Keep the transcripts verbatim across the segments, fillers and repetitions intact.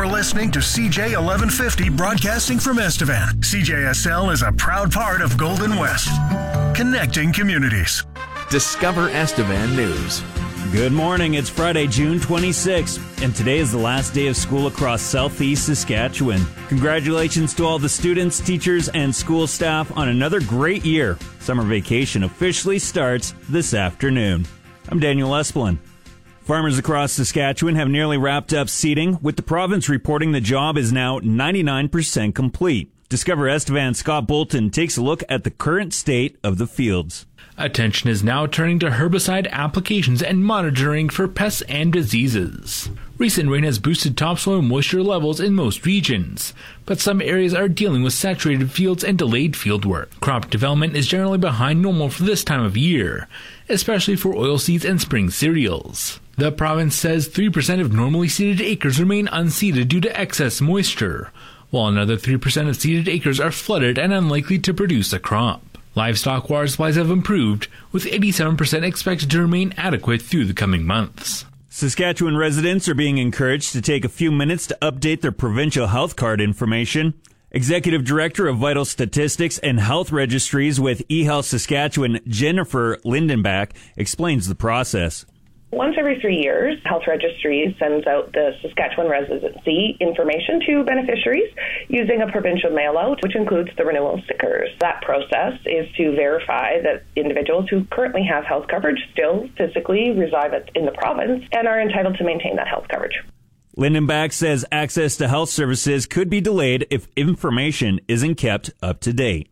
You're listening to C J eleven fifty broadcasting from Estevan. C J S L is a proud part of Golden West, connecting communities. Discover Estevan News. Good morning. It's Friday, June twenty-sixth, and today is the last day of school across southeast Saskatchewan. Congratulations to all the students, teachers, and school staff on another great year. Summer vacation officially starts this afternoon. I'm Daniel Esplin. Farmers across Saskatchewan have nearly wrapped up seeding, with the province reporting the job is now ninety-nine percent complete. Discover Estevan's Scott Bolton takes a look at the current state of the fields. Attention is now turning to herbicide applications and monitoring for pests and diseases. Recent rain has boosted topsoil moisture levels in most regions, but some areas are dealing with saturated fields and delayed field work. Crop development is generally behind normal for this time of year, especially for oilseeds and spring cereals. The province says three percent of normally seeded acres remain unseeded due to excess moisture, while another three percent of seeded acres are flooded and unlikely to produce a crop. Livestock water supplies have improved, with eighty-seven percent expected to remain adequate through the coming months. Saskatchewan residents are being encouraged to take a few minutes to update their provincial health card information. Executive Director of Vital Statistics and Health Registries with eHealth Saskatchewan, Jennifer Lindenbach, explains the process. Once every three years, Health Registries sends out the Saskatchewan residency information to beneficiaries using a provincial mail-out, which includes the renewal stickers. That process is to verify that individuals who currently have health coverage still physically reside in the province and are entitled to maintain that health coverage. Lindenbach says access to health services could be delayed if information isn't kept up to date.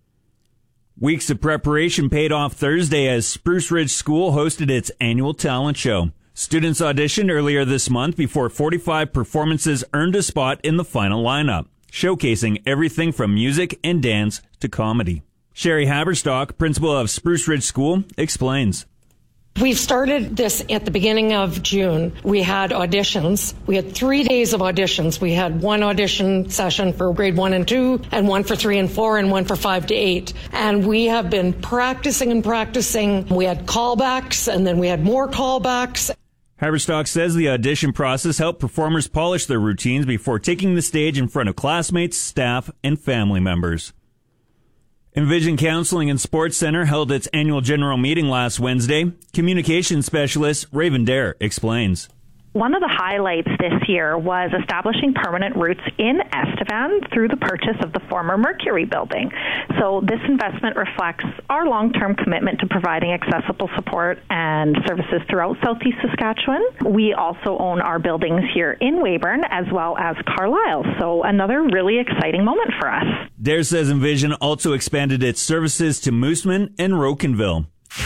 Weeks of preparation paid off Thursday as Spruce Ridge School hosted its annual talent show. Students auditioned earlier this month before forty-five performances earned a spot in the final lineup, showcasing everything from music and dance to comedy. Sherry Haberstock, principal of Spruce Ridge School, explains. We started this at the beginning of June. We had auditions. We had three days of auditions. We had one audition session for grade one and two, and one for three and four, and one for five to eight. And we have been practicing and practicing. We had callbacks, and then we had more callbacks. Haberstock says the audition process helped performers polish their routines before taking the stage in front of classmates, staff, and family members. Envision Counseling and Sports Center held its annual general meeting last Wednesday. Communications specialist Raven Dare explains. One of the highlights this year was establishing permanent roots in Estevan through the purchase of the former Mercury building. So this investment reflects our long-term commitment to providing accessible support and services throughout Southeast Saskatchewan. We also own our buildings here in Weyburn as well as Carlisle, so another really exciting moment for us. Dare says Envision also expanded its services to Mooseman and Rocanville.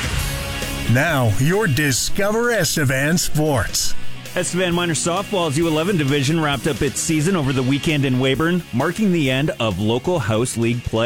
Now, your Discover Estevan Sports. Estevan Minor Softball's U eleven division wrapped up its season over the weekend in Weyburn, marking the end of local house league play.